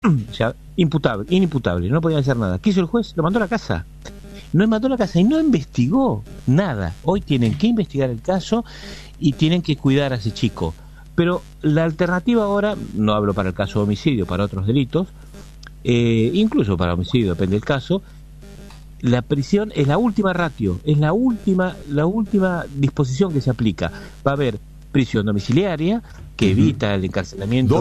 o sea, inimputable, no podía hacer nada. ¿Qué hizo el juez? Lo mandó a la casa. No mandó a la casa y no investigó nada. Hoy tienen que investigar el caso y tienen que cuidar a ese chico. Pero la alternativa ahora, no hablo para el caso de homicidio, para otros delitos, incluso para homicidio, depende del caso, la prisión es la última ratio, es la última disposición que se aplica. Va a haber prisión domiciliaria, que evita el encarcelamiento.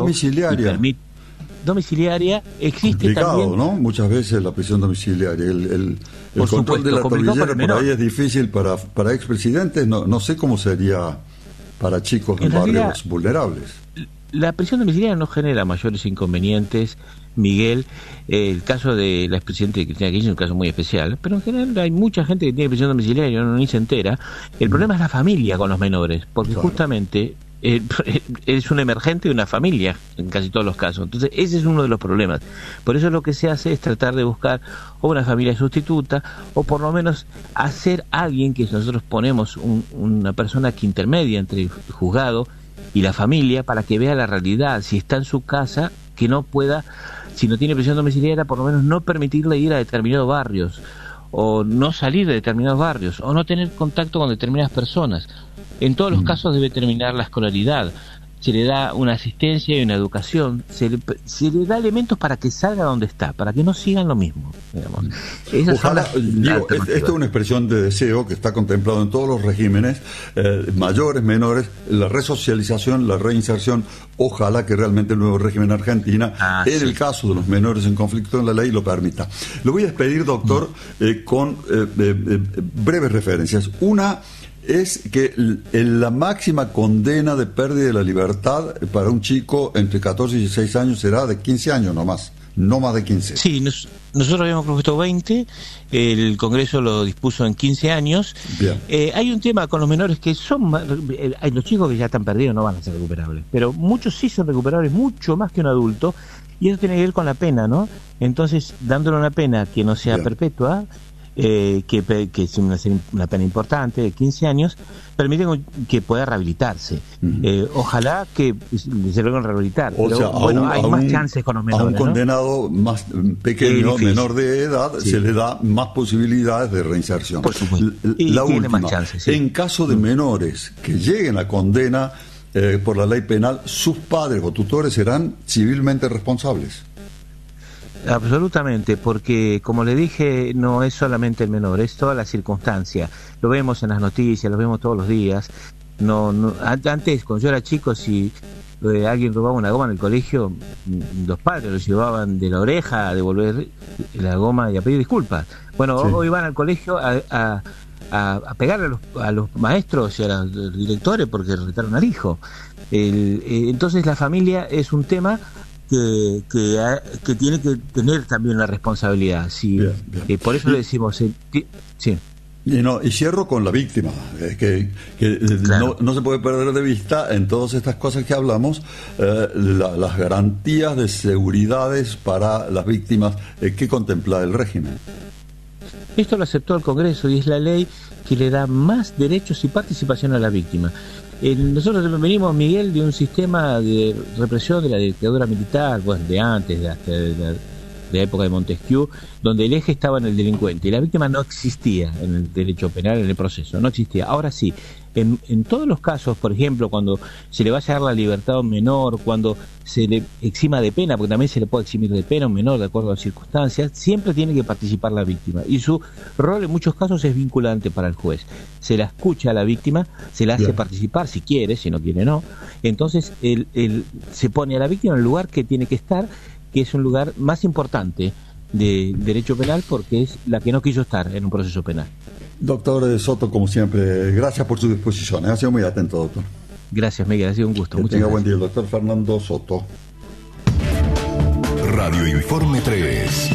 Domiciliaria existe complicado, también, ¿no? Muchas veces la prisión domiciliaria, el control de la tobillera por ahí es difícil para expresidentes, no sé cómo sería para chicos en barrios vulnerables. La prisión domiciliaria no genera mayores inconvenientes, Miguel. El caso de la expresidenta Cristina Kirchner es un caso muy especial, pero en general hay mucha gente que tiene prisión domiciliaria y no ni se entera. El problema es la familia con los menores, porque justamente es un emergente de una familia en casi todos los casos. Entonces ese es uno de los problemas. Por eso lo que se hace es tratar de buscar o una familia sustituta o por lo menos hacer alguien que nosotros ponemos una persona que intermedia entre el juzgado y la familia para que vea la realidad. Si está en su casa, que no pueda, si no tiene prisión domiciliaria, por lo menos no permitirle ir a determinados barrios o no salir de determinados barrios o no tener contacto con determinadas personas. En todos los casos debe terminar la escolaridad, se le da una asistencia y una educación, se le da elementos para que salga donde está, para que no sigan lo mismo, digamos. Ojalá, esto es una expresión de deseo que está contemplado en todos los regímenes, mayores, menores, la resocialización, la reinserción. Ojalá que realmente el nuevo régimen Argentina, el caso de los menores en conflicto en la ley, lo permita. Lo voy a despedir, doctor, con breves referencias. Una es que la máxima condena de pérdida de la libertad para un chico entre 14 y 16 años será de 15 años nomás, no más de 15. Sí, nosotros habíamos propuesto 20, el Congreso lo dispuso en 15 años. Bien. Hay un tema con los menores que hay los chicos que ya están perdidos no van a ser recuperables, pero muchos sí son recuperables, mucho más que un adulto, y eso tiene que ver con la pena, ¿no? Entonces, dándole una pena que no sea perpetua, que es una pena importante de 15 años, permite que pueda rehabilitarse. Ojalá que se logren rehabilitar. Hay más chances con los menores. A un condenado más pequeño, menor de edad, se le da más posibilidades de reinserción. Por supuesto. La última, más chances, en caso de menores que lleguen a condena por la ley penal, sus padres o tutores serán civilmente responsables. Absolutamente, porque como le dije, no es solamente el menor, es toda la circunstancia. Lo vemos en las noticias, lo vemos todos los días. Antes, cuando yo era chico, si alguien robaba una goma en el colegio, los padres lo llevaban de la oreja a devolver la goma y a pedir disculpas. Bueno, hoy van al colegio a pegarle a los maestros y a los directores porque retaron al hijo. Entonces la familia es un tema que tiene que tener también la responsabilidad. Sí, bien. Por eso le decimos sí. Y cierro con la víctima, claro. no se puede perder de vista en todas estas cosas que hablamos las garantías de seguridades para las víctimas que contempla el régimen. Esto lo aceptó el Congreso y es la ley que le da más derechos y participación a la víctima. Nosotros venimos, Miguel, de un sistema de represión de la dictadura militar, de antes, de la época de Montesquieu, donde el eje estaba en el delincuente y la víctima no existía en el derecho penal, en el proceso, no existía. Ahora sí, en todos los casos, por ejemplo, cuando se le va a dar la libertad a un menor, cuando se le exima de pena, porque también se le puede eximir de pena a un menor de acuerdo a las circunstancias, siempre tiene que participar la víctima y su rol en muchos casos es vinculante para el juez. Se la escucha a la víctima, se la hace participar si quiere, si no quiere no. Entonces se pone a la víctima en el lugar que tiene que estar, que es un lugar más importante de derecho penal porque es la que no quiso estar en un proceso penal. Doctor Soto, como siempre, gracias por su disposición. Ha sido muy atento, doctor. Gracias, Miguel, ha sido un gusto. Que tenga buen día, el doctor Fernando Soto. Radio Informe 3.